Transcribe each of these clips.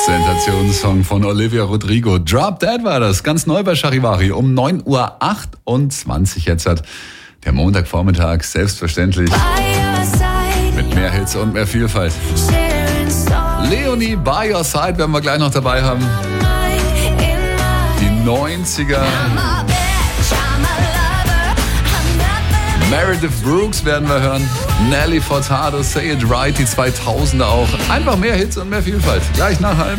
Sensationssong von Olivia Rodrigo. Drop Dead war das, ganz neu bei Charivari. Um 9.28 Uhr jetzt hat der Montagvormittag, selbstverständlich. Mit mehr Hits und mehr Vielfalt. Leonie, By Your Side werden wir gleich noch dabei haben. Die 90er. Meredith Brooks werden wir hören. Nelly Furtado, Say It Right, die 2000er auch. Einfach mehr Hits und mehr Vielfalt. Gleich nach 1:30.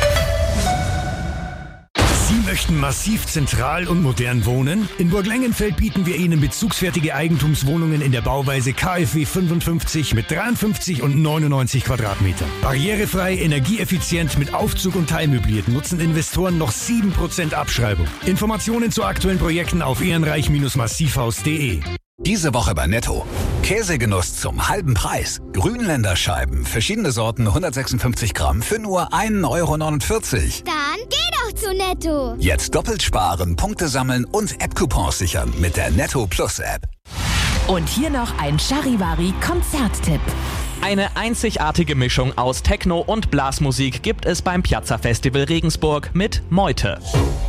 Sie möchten massiv zentral und modern wohnen? In Burglengenfeld bieten wir Ihnen bezugsfertige Eigentumswohnungen in der Bauweise KfW 55 mit 53 und 99 Quadratmetern. Barrierefrei, energieeffizient, mit Aufzug und teilmöbliert nutzen Investoren noch 7% Abschreibung. Informationen zu aktuellen Projekten auf ehrenreich-massivhaus.de. Diese Woche bei Netto. Käsegenuss zum halben Preis. Grünländerscheiben, verschiedene Sorten, 156 Gramm für nur 1,49 €. Dann geh doch zu Netto. Jetzt doppelt sparen, Punkte sammeln und App-Coupons sichern mit der Netto Plus App. Und hier noch ein Charivari-Konzerttipp. Eine einzigartige Mischung aus Techno und Blasmusik gibt es beim Piazza Festival Regensburg mit Meute.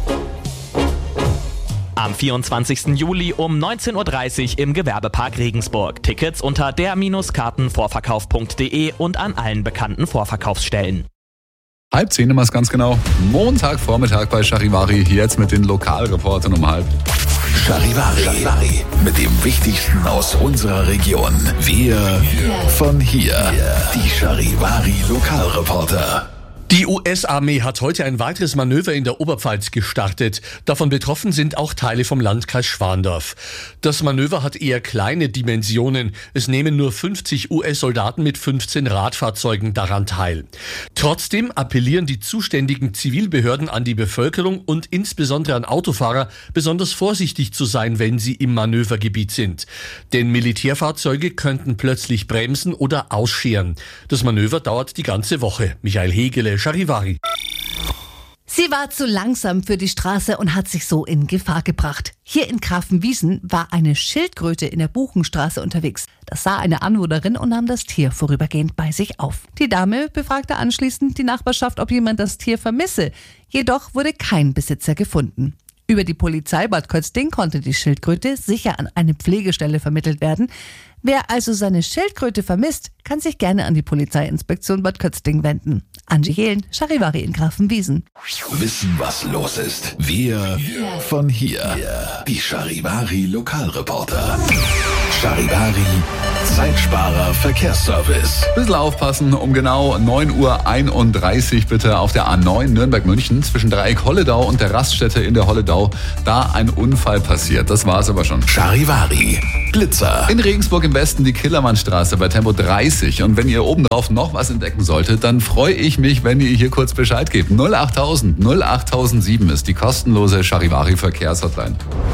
Am 24. Juli um 19.30 Uhr im Gewerbepark Regensburg. Tickets unter der-kartenvorverkauf.de und an allen bekannten Vorverkaufsstellen. 9:30 immer ganz genau. Montagvormittag bei Charivari. Jetzt mit den Lokalreportern um 9:30. Charivari. Mit dem Wichtigsten aus unserer Region. Wir von hier. Die Charivari Lokalreporter. Die US-Armee hat heute ein weiteres Manöver in der Oberpfalz gestartet. Davon betroffen sind auch Teile vom Landkreis Schwandorf. Das Manöver hat eher kleine Dimensionen. Es nehmen nur 50 US-Soldaten mit 15 Radfahrzeugen daran teil. Trotzdem appellieren die zuständigen Zivilbehörden an die Bevölkerung und insbesondere an Autofahrer, besonders vorsichtig zu sein, wenn sie im Manövergebiet sind. Denn Militärfahrzeuge könnten plötzlich bremsen oder ausscheren. Das Manöver dauert die ganze Woche. Michael Hegele, Charivari. Sie war zu langsam für die Straße und hat sich so in Gefahr gebracht. Hier in Grafenwiesen war eine Schildkröte in der Buchenstraße unterwegs. Das sah eine Anwohnerin und nahm das Tier vorübergehend bei sich auf. Die Dame befragte anschließend die Nachbarschaft, ob jemand das Tier vermisse. Jedoch wurde kein Besitzer gefunden. Über die Polizei Bad Kötzting konnte die Schildkröte sicher an eine Pflegestelle vermittelt werden. Wer also seine Schildkröte vermisst, kann sich gerne an die Polizeiinspektion Bad Kötzting wenden. Angie Hehlen, Charivari in Grafenwiesen. Wissen, was los ist. Wir von hier. Die Charivari Lokalreporter. Charivari Zeitsparer Verkehrsservice. Bisschen aufpassen, um genau 9:31 Uhr bitte auf der A9 Nürnberg-München zwischen Dreieck Holledau und der Raststätte in der Holledau. Da ein Unfall passiert. Das war's aber schon. Charivari Blitzer. In Regensburg im Westen die Killermannstraße bei Tempo 30. Und wenn ihr obendrauf noch was entdecken solltet, dann freue ich mich, wenn ihr hier kurz Bescheid gebt. 08000 08007 ist die kostenlose Charivari Verkehrshotline.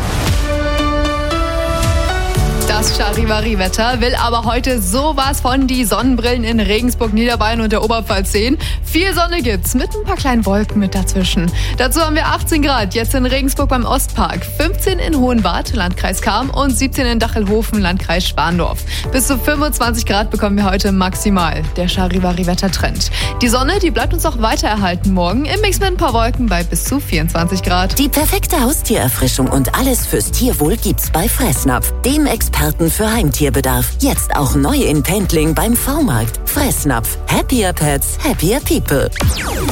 Das Charivari-Wetter will aber heute sowas von die Sonnenbrillen in Regensburg, Niederbayern und der Oberpfalz sehen. Viel Sonne gibt's, mit ein paar kleinen Wolken mit dazwischen. Dazu haben wir 18 Grad, jetzt in Regensburg beim Ostpark, 15 in Hohenwart, Landkreis Cham und 17 in Dachelhofen, Landkreis Schwandorf. Bis zu 25 Grad bekommen wir heute maximal. Der Charivari-Wettertrend. Die Sonne, die bleibt uns auch weiter erhalten morgen, im Mix mit ein paar Wolken bei bis zu 24 Grad. Die perfekte Haustiererfrischung und alles fürs Tierwohl gibt's bei Fressnapf, dem Experten für Heimtierbedarf. Jetzt auch neu in Pendling beim V-Markt. Fressnapf. Happier Pets, happier people.